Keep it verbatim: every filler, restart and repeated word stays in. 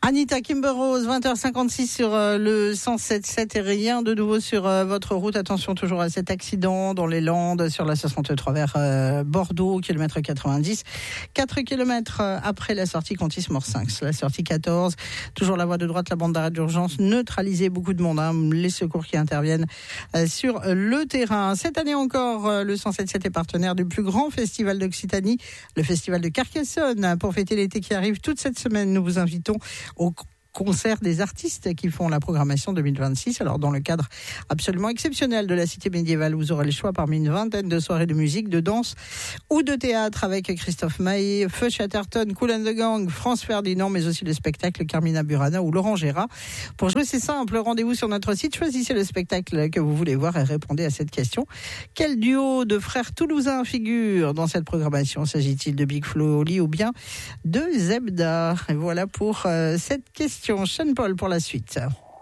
Anita Kimber-Rose, vingt heures cinquante-six sur euh, le cent sept sept et rien de nouveau sur euh, votre route. Attention toujours à cet accident dans les Landes sur la soixante-trois vers euh, Bordeaux, kilomètre quatre-vingt-dix. quatre kilomètres après la sortie Contis-Morsinx. La sortie quatorze, toujours la voie de droite, la bande d'arrêt d'urgence neutralisée. Beaucoup de monde, hein, les secours qui interviennent euh, sur le terrain. Cette année encore, euh, le cent sept sept est partenaire du plus grand festival d'Occitanie, le festival de Carcassonne. Pour fêter l'été qui arrive toute cette semaine, nous vous invitons au concert des artistes qui font la programmation deux mille vingt-six. Alors, dans le cadre absolument exceptionnel de la Cité médiévale, vous aurez le choix parmi une vingtaine de soirées de musique, de danse ou de théâtre avec Christophe Maé, Feu Chatterton, Kool and the Gang, France Ferdinand, mais aussi le spectacle Carmina Burana ou Laurent Gérard. Pour jouer, c'est simple. Rendez-vous sur notre site, choisissez le spectacle que vous voulez voir et répondez à cette question. Quel duo de frères toulousains figure dans cette programmation? S'agit-il de Big Flo et Oli ou bien de Zebda? Et voilà pour euh, cette question. Sean Paul pour la suite.